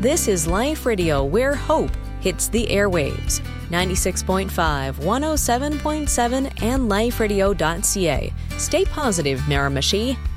This is Life Radio, where hope hits the airwaves. 96.5, 107.7, and liferadio.ca. Stay positive, Miramichi.